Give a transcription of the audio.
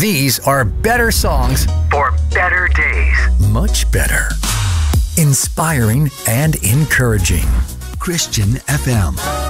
These are better songs for better days. Much better. Inspiring and encouraging. Christian FM.